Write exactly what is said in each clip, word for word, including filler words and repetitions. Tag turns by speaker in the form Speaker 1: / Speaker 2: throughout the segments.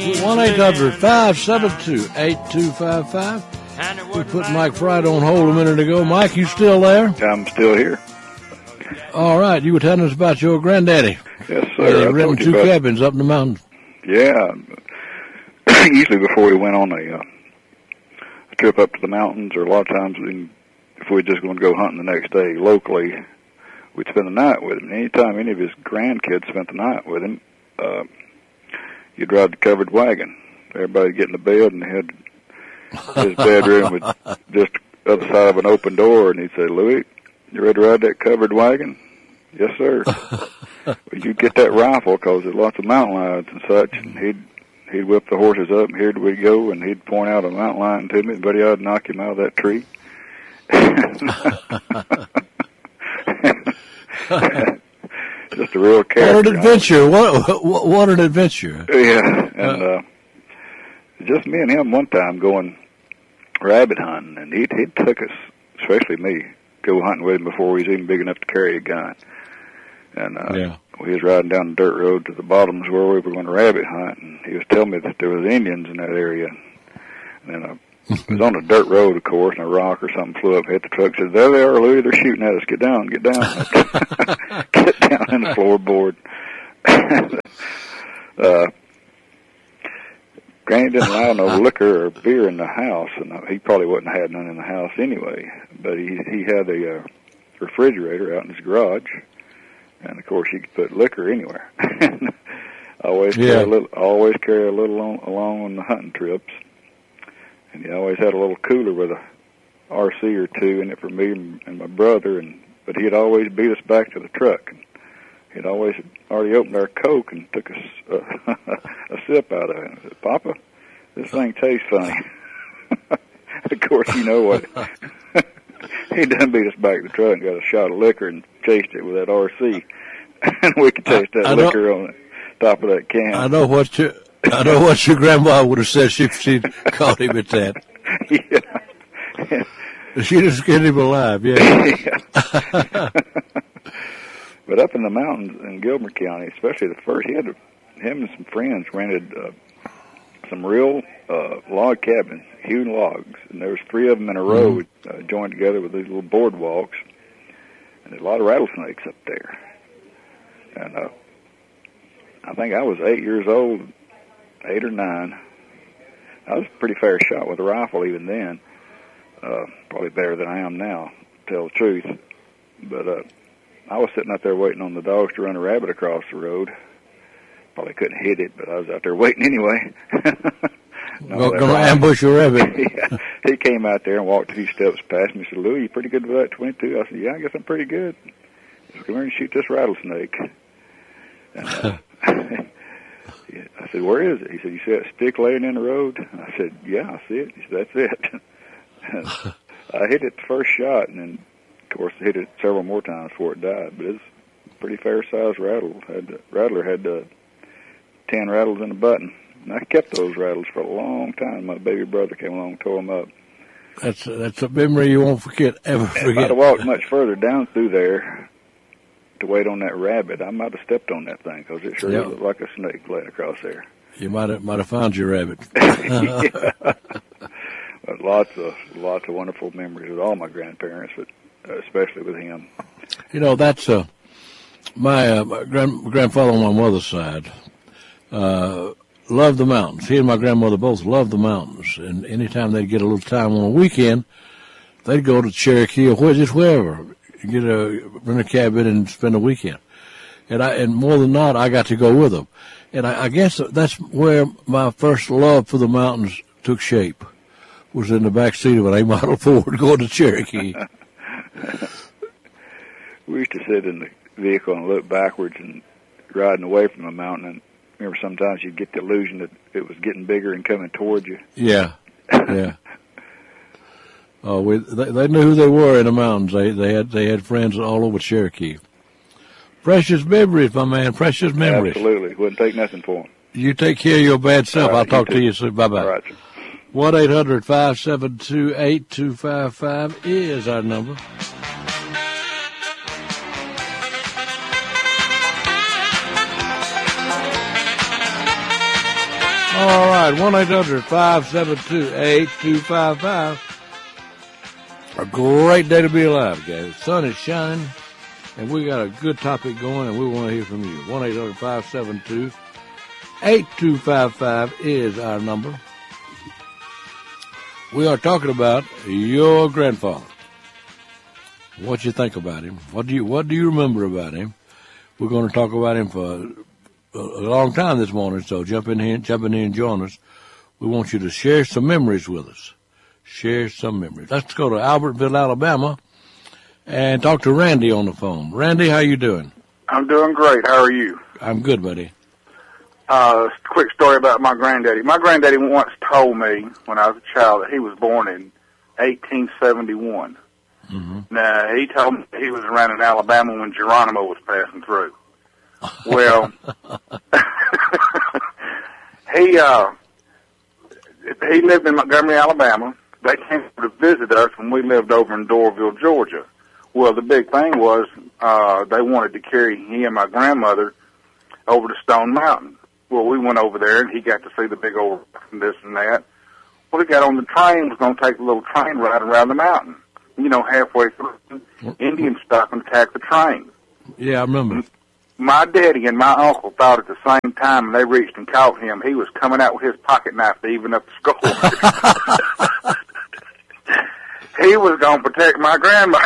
Speaker 1: one eight hundred five seven two eight two five five. We put Mike Fried on hold a minute ago. Mike, you still there?
Speaker 2: I'm still here.
Speaker 1: All right. You were telling us about your granddaddy.
Speaker 2: Yes, sir.
Speaker 1: They've written two
Speaker 2: about,
Speaker 1: cabins up in the mountains.
Speaker 2: Yeah. Usually before we went on a, uh, a trip up to the mountains, or a lot of times we, if we were just going to go hunting the next day locally, we'd spend the night with him. Anytime any of his grandkids spent the night with him, uh, you'd ride the covered wagon. Everybody get in the bed, and he had his bedroom with just the other side of an open door, and he'd say, "Louis, you ready to ride that covered wagon?" "Yes, sir." "Well, you get that rifle, because there's lots of mountain lions and such." And he'd he'd whip the horses up, and here we go, and he'd point out a mountain lion to me, buddy, I'd knock him out of that tree. Just a real character.
Speaker 1: What an adventure! What, what what an adventure!
Speaker 2: Yeah, and uh, just me and him one time going rabbit hunting, and he he took us, especially me, go hunting with him before he was even big enough to carry a gun. And uh,
Speaker 1: yeah.
Speaker 2: we was riding down the dirt road to the bottoms where we were going to rabbit hunt, and he was telling me that there was Indians in that area. And then uh, it was on a dirt road, of course, and a rock or something flew up, hit the truck, said, "There they are, Louis, they're shooting at us. Get down, get down." Get down in the floorboard. uh, Granny didn't allow no liquor or beer in the house, and he probably wouldn't have had none in the house anyway. But he he had a uh, refrigerator out in his garage, and of course you could put liquor anywhere. always
Speaker 1: yeah.
Speaker 2: carry a little, always carry a little on, along on the hunting trips. And he always had a little cooler with a R C or two in it for me and, and my brother. And but he'd always beat us back to the truck. And he'd always already opened our Coke and took us uh, a sip out of it. And I said, "Papa, this thing tastes funny." Of course, you know what? He done beat us back to the truck and got a shot of liquor and chased it with that R C. And we could taste that I, I liquor on the top of that can.
Speaker 1: I know what you... I know what your grandma would have said if she'd caught him at that.
Speaker 2: Yeah.
Speaker 1: She'd have scared him alive, yeah.
Speaker 2: Yeah. But up in the mountains in Gilmer County, especially the first, he had to, him and some friends rented uh, some real uh, log cabins, hewn logs, and there was three of them in a row mm-hmm. uh, joined together with these little boardwalks, and there's a lot of rattlesnakes up there. And uh, I think I was eight years old. Eight or nine. I was a pretty fair shot with a rifle even then. Uh, probably better than I am now, to tell the truth. But uh, I was sitting out there waiting on the dogs to run a rabbit across the road. Probably couldn't hit it, but I was out there waiting anyway.
Speaker 1: Going to ambush a rabbit.
Speaker 2: Yeah. He came out there and walked a few steps past me and said, "Louis, you pretty good with that twenty-two?" I said, "Yeah, I guess I'm pretty good." He said, "Come here and shoot this rattlesnake." And, uh, I said, "Where is it?" He said, "You see that stick laying in the road?" I said, "Yeah, I see it." He said, "That's it." I hit it the first shot, and then, of course, hit it several more times before it died. But it's a pretty fair-sized rattle. Had the, Rattler had uh, ten rattles in a button. And I kept those rattles for a long time. My baby brother came along and tore them up.
Speaker 1: That's a, that's a memory you won't forget, ever forget.
Speaker 2: If I'd have walked much further down through there to wait on that rabbit, I might have stepped on that thing, because it sure yep. looked like a snake laying across there.
Speaker 1: You might have might have found your rabbit.
Speaker 2: Yeah. But lots of lots of wonderful memories with all my grandparents, but uh, especially with him.
Speaker 1: You know, that's uh, my, uh, my grand, grandfather on my mother's side. Uh, loved the mountains. He and my grandmother both loved the mountains, and anytime they'd get a little time on a weekend, they'd go to Cherokee or just wherever. Get a rent a cabin and spend a weekend, and I and more than not, I got to go with them, and I, I guess that's where my first love for the mountains took shape. Was in the back seat of an A Model Ford going to Cherokee.
Speaker 2: We used to sit in the vehicle and look backwards and riding away from the mountain. And remember, sometimes you'd get the illusion that it was getting bigger and coming toward you.
Speaker 1: Yeah, yeah. Oh, we, they, they knew who they were in the mountains. They they had they had friends all over Cherokee. Precious memories, my man. Precious memories.
Speaker 2: Absolutely. Wouldn't take nothing for them.
Speaker 1: You take care of your bad self.
Speaker 2: Right,
Speaker 1: I'll talk
Speaker 2: you
Speaker 1: to you soon. Bye bye.
Speaker 2: All right, sir.
Speaker 1: one eight hundred five seven two eight two five five is our number. All right, one eight hundred five seven two eight two five five. A great day to be alive, guys. The sun is shining, and we got a good topic going, and we want to hear from you. one eight hundred five seven two eight two five five is our number. We are talking about your grandfather. What you think about him? What do you What do you remember about him? We're going to talk about him for a long time this morning, so jump in here, jump in here and join us. We want you to share some memories with us. Share some memories. Let's go to Albertville, Alabama, and talk to Randy on the phone. Randy, how you doing?
Speaker 3: I'm doing great. How are you?
Speaker 1: I'm good, buddy.
Speaker 3: Uh, quick story about my granddaddy. My granddaddy once told me when I was a child that he was born in eighteen seventy-one. Mm-hmm. Now, he told me he was around in Alabama when Geronimo was passing through. Well, he uh, he lived in Montgomery, Alabama. They came to visit us when we lived over in Doraville, Georgia. Well, the big thing was uh, they wanted to carry he and my grandmother over to Stone Mountain. Well, we went over there, and he got to see the big old and this and that. Well, he got on the train, was going to take a little train ride around the mountain. You know, halfway through, Indians stopped and attacked the train.
Speaker 1: Yeah, I remember.
Speaker 3: My daddy and my uncle thought at the same time, and they reached and caught him. He was coming out with his pocket knife to even up the score. He was going to protect my grandmother.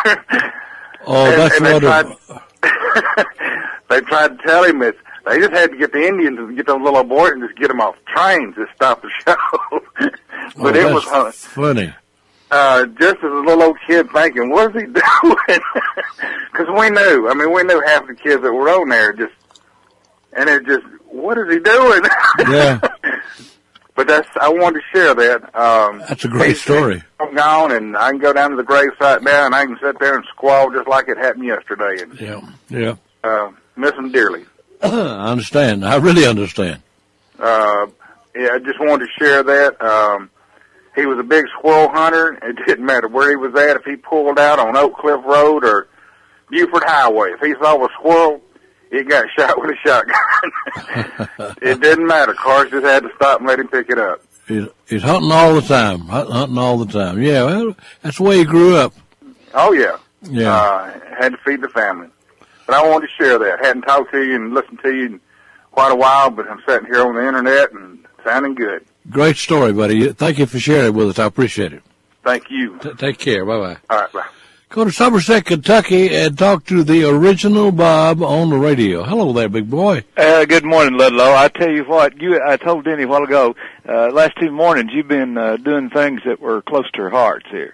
Speaker 1: Oh,
Speaker 3: and,
Speaker 1: that's
Speaker 3: and they
Speaker 1: wonderful.
Speaker 3: tried, they tried to tell him that they just had to get the Indians and get those little boys and just get them off the trains to stop the show. But
Speaker 1: oh,
Speaker 3: it was
Speaker 1: uh, funny.
Speaker 3: Uh, just as a little old kid thinking, what is he doing? Because we knew. I mean, we knew half the kids that were on there just, and it just, what is he doing?
Speaker 1: Yeah.
Speaker 3: But that's, I wanted to share that. Um,
Speaker 1: that's a great story.
Speaker 3: I'm gone, and I can go down to the gravesite now, and I can sit there and squall just like it happened yesterday. And,
Speaker 1: yeah, yeah.
Speaker 3: Uh, miss him dearly.
Speaker 1: I understand. I really understand.
Speaker 3: Uh, yeah, I just wanted to share that. Um, he was a big squirrel hunter. It didn't matter where he was at. If he pulled out on Oak Cliff Road or Buford Highway, if he saw a squirrel, he got shot with a shotgun. It didn't matter. Cars just had to stop and let him pick it up.
Speaker 1: He's, he's hunting all the time. Hunting all the time. Yeah, well, that's the way he grew up.
Speaker 3: Oh, yeah.
Speaker 1: Yeah.
Speaker 3: Uh, had to feed the family. But I wanted to share that. Hadn't talked to you and listened to you in quite a while, but I'm sitting here on the Internet and sounding good.
Speaker 1: Great story, buddy. Thank you for sharing it with us. I appreciate it.
Speaker 3: Thank you.
Speaker 1: T- take care. Bye-bye.
Speaker 3: All right, bye.
Speaker 1: Go to Somerset, Kentucky, and talk to the original Bob on the radio. Hello there, big boy.
Speaker 4: Uh, good morning, Ludlow. I tell you what, you I told Denny a while ago, uh, last two mornings you've been uh, doing things that were close to our hearts here.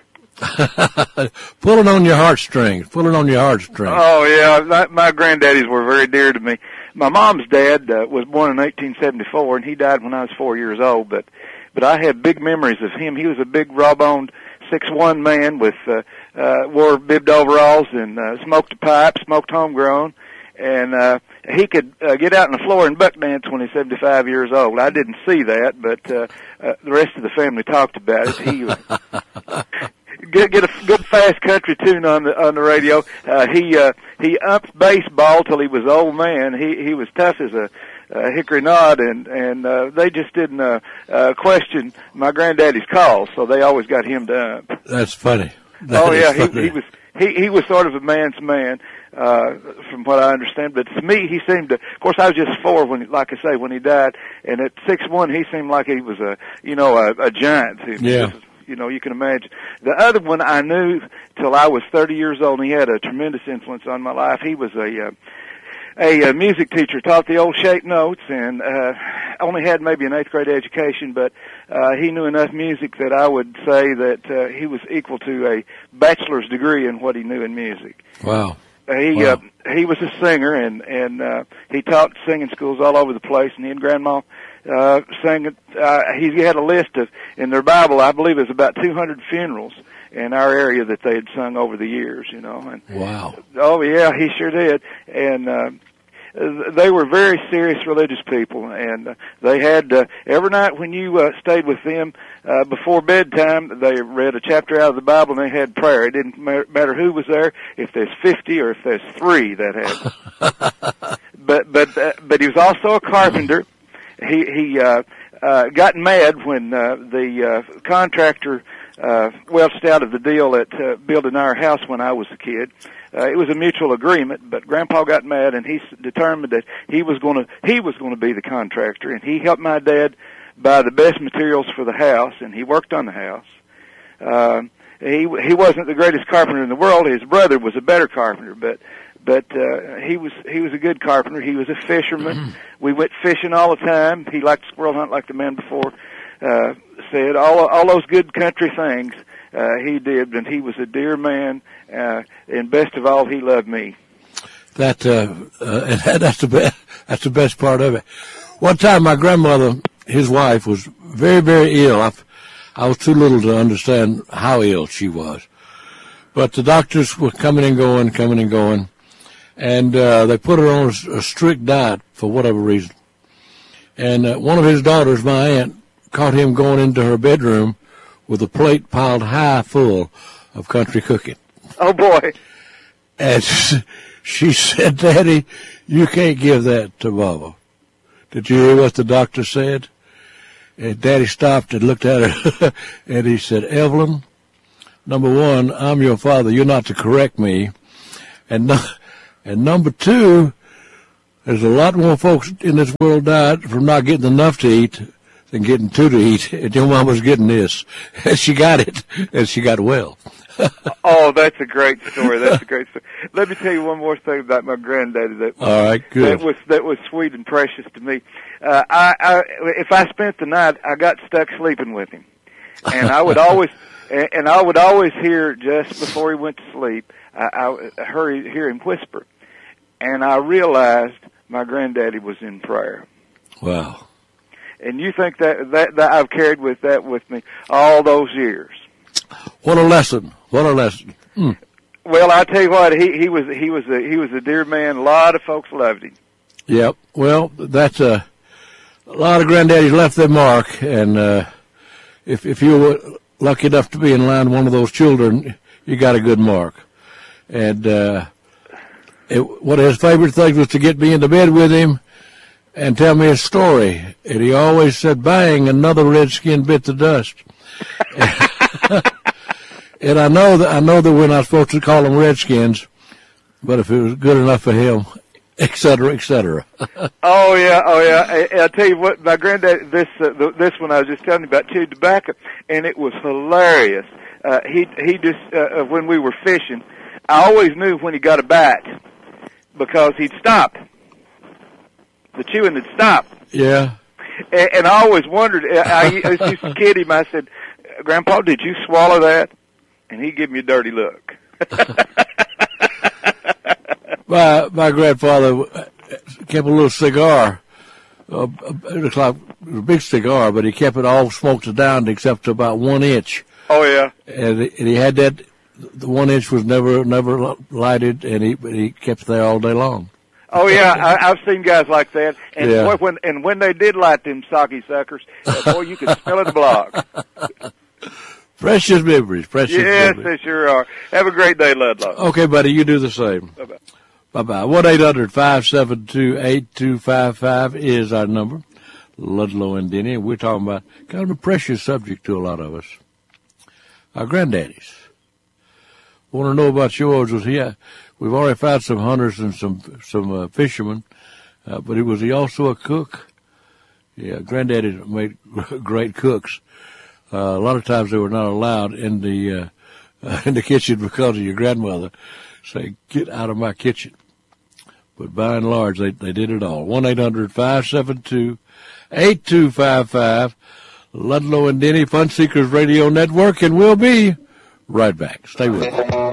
Speaker 1: Pulling on your heartstrings. Pulling on your heartstrings.
Speaker 4: Oh, yeah. My, my granddaddies were very dear to me. My mom's dad uh, was born in eighteen seventy-four, and he died when I was four years old. But but I had big memories of him. He was a big, raw-boned, six one man with uh, uh, wore bibbed overalls and uh, smoked a pipe, smoked homegrown. And uh, he could uh, get out on the floor and buck dance when he's seventy-five years old. I didn't see that, but uh, uh, the rest of the family talked about it. He was... Get get a good fast country tune on the on the radio. Uh, he uh, he upped baseball till he was an old man. He he was tough as a, a hickory knot, and and uh, they just didn't uh, uh, question my granddaddy's calls, so they always got him to ump.
Speaker 1: That's funny. That
Speaker 4: oh yeah,
Speaker 1: funny.
Speaker 4: he he was he he was sort of a man's man, uh, from what I understand. But to me, he seemed to. Of course, I was just four when, like I say, when he died, and at six one, he seemed like he was a you know a, a giant.
Speaker 1: Yeah.
Speaker 4: You know, you can imagine. The other one I knew till I was thirty years old, and he had a tremendous influence on my life. He was a uh, a, a music teacher, taught the old shape notes, and uh, only had maybe an eighth grade education, but uh, he knew enough music that I would say that uh, he was equal to a bachelor's degree in what he knew in music.
Speaker 1: Wow.
Speaker 4: Uh, he
Speaker 1: wow.
Speaker 4: uh, he was a singer, and and uh, he taught singing schools all over the place, and he and Grandma uh, sang. Uh, he had a list of in their Bible, I believe, it was about two hundred funerals in our area that they had sung over the years. You know. And,
Speaker 1: wow.
Speaker 4: Oh yeah, he sure did, and. Uh, They were very serious religious people, and uh, they had uh, every night when you uh, stayed with them uh, before bedtime, they read a chapter out of the Bible and they had prayer. It didn't matter who was there, if there's fifty or if there's three that had. but but uh, but he was also a carpenter. He he uh, uh, got mad when uh, the uh, contractor uh, welched out of the deal at uh, building our house when I was a kid. Uh, it was a mutual agreement, but Grandpa got mad, and he determined that he was going to he was going to be the contractor, and he helped my dad buy the best materials for the house, and he worked on the house. Uh, he he wasn't the greatest carpenter in the world. His brother was a better carpenter, but but uh, he was he was a good carpenter. He was a fisherman. We went fishing all the time. He liked to squirrel hunt, like the man before uh, said. All all those good country things. Uh, he did, and he was a dear man, uh, and best of all, he loved me.
Speaker 1: That, uh, uh, and that's the best, that's the best part of it. One time my grandmother, his wife, was very, very ill. I, I was too little to understand how ill she was. But the doctors were coming and going, coming and going, and, uh, they put her on a, a strict diet for whatever reason. And, uh, one of his daughters, my aunt, caught him going into her bedroom with a plate piled high full of country cooking.
Speaker 4: Oh, boy.
Speaker 1: And she said, Daddy, you can't give that to Mama. Did you hear what the doctor said? And Daddy stopped and looked at her, and he said, Evelyn, number one, I'm your father. You're not to correct me. And, no, and number two, there's a lot more folks in this world died from not getting enough to eat than getting two to eat, and your mama's getting this. And she got it, and she got well.
Speaker 4: Oh, that's a great story. That's a great story. Let me tell you one more thing about my granddaddy that was,
Speaker 1: all right, good.
Speaker 4: that was that was sweet and precious to me. Uh, I, I if I spent the night, I got stuck sleeping with him, and I would always and I would always hear just before he went to sleep, I, I heard hear him whisper, and I realized my granddaddy was in prayer.
Speaker 1: Wow.
Speaker 4: And you think that, that that I've carried with that with me all those years?
Speaker 1: What a lesson! What a lesson! Hmm.
Speaker 4: Well, I tell you what, he he was he was a he was a dear man. A lot of folks loved him.
Speaker 1: Yep. Well, that's a a lot of granddaddies left their mark, and uh, if if you were lucky enough to be in line one of those children, you got a good mark. And uh, it, one of his favorite things was to get me into bed with him and tell me a story. And he always said, bang, another redskin bit the dust. And I know that I know that we're not supposed to call them redskins, but if it was good enough for him, et cetera, et cetera.
Speaker 4: Oh yeah, oh yeah. I, I'll tell you what, my granddad, this uh, the, this one I was just telling you about, chewed tobacco, and it was hilarious. Uh, he he just uh, when we were fishing, I always knew when he got a bite because he'd stop. The chewing would stop.
Speaker 1: Yeah.
Speaker 4: And, and I always wondered. I, I used to kid him. I said, "Grandpa, did you swallow that?" And he'd give me a dirty look.
Speaker 1: my my grandfather kept a little cigar. Uh, it looks like a big cigar, but he kept it all smoked down except to about one inch.
Speaker 4: Oh yeah.
Speaker 1: And, and he had that. The one inch was never never lighted, and he he kept it there all day long.
Speaker 4: Oh yeah, I, I've seen guys like that, and
Speaker 1: yeah.
Speaker 4: boy, when and when they did light them socky suckers, uh, boy, you could smell it a block.
Speaker 1: Precious memories, precious
Speaker 4: yes,
Speaker 1: memories.
Speaker 4: Yes, they sure are. Have a great day, Ludlow.
Speaker 1: Okay, buddy, you do the same.
Speaker 4: Bye-bye.
Speaker 1: Bye-bye. one eight hundred five seven two eight two five five is our number. Ludlow and Denny, and we're talking about kind of a precious subject to a lot of us. Our granddaddies. Want to know about yours? Was he? We've already found some hunters and some some uh, fishermen, uh, but he was he also a cook? Yeah, granddaddy made great cooks. Uh, a lot of times they were not allowed in the uh, uh, in the kitchen because of your grandmother saying, "Get out of my kitchen." But by and large, they they did it all. One eight hundred five seven two eight two five five, Ludlow and Denny Fun Seekers Radio Network, and we'll be right back. Stay with us.